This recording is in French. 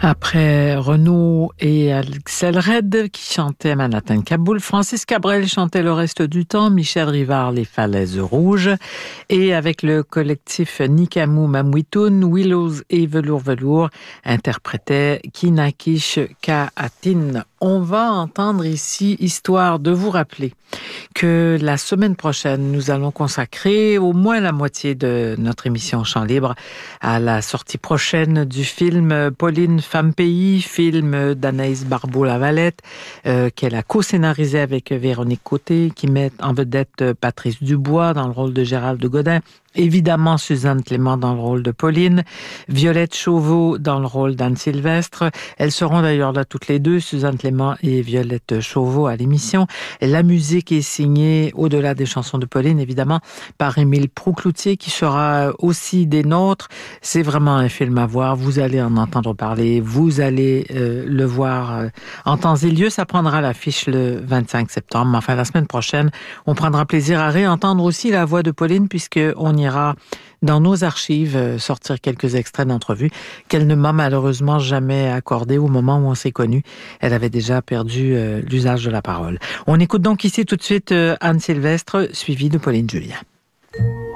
Après Renaud et Axel Red qui chantaient Manhattan Kaboul, Francis Cabrel chantait Le reste du temps, Michel Rivard Les falaises rouges, et avec le collectif Nikamu Mamwitoun, Willows et Velours Velours interprétaient Kinakish Ka'atin. On va entendre ici, histoire de vous rappeler que la semaine prochaine, nous allons consacrer au moins la moitié de notre émission Chant Libre à la sortie prochaine du film Pauline Femme Pays, film d'Anaïs Barbeau-Lavalette, qu'elle a co-scénarisé avec Véronique Côté, qui met en vedette Patrice Dubois dans le rôle de Gérald de Godin. Évidemment, Suzanne Clément dans le rôle de Pauline, Violette Chauveau dans le rôle d'Anne Sylvestre. Elles seront d'ailleurs là toutes les deux, Suzanne Clément et Violette Chauveau à l'émission. La musique est signée, au-delà des chansons de Pauline, évidemment, par Émile Proucloutier, qui sera aussi des nôtres. C'est vraiment un film à voir. Vous allez en entendre parler, vous allez le voir en temps et lieu. Ça prendra l'affiche le 25 septembre. Enfin, la semaine prochaine, on prendra plaisir à réentendre aussi la voix de Pauline, puisqu'on ira dans nos archives sortir quelques extraits d'entrevues qu'elle ne m'a malheureusement jamais accordé au moment où on s'est connus. Elle avait déjà perdu l'usage de la parole. On écoute donc ici tout de suite Anne Sylvestre, suivie de Pauline Julien.